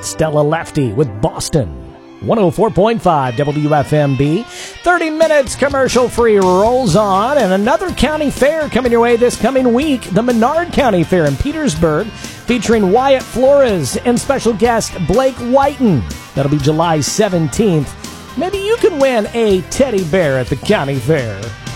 Stella Lefty with Boston. 104.5 WFMB. 30 minutes commercial-free rolls on, and another county fair coming your way this coming week, the Menard County Fair in Petersburg, featuring Wyatt Flores and special guest Blake Whiten. That'll be July 17th. Maybe you can win a teddy bear at the county fair.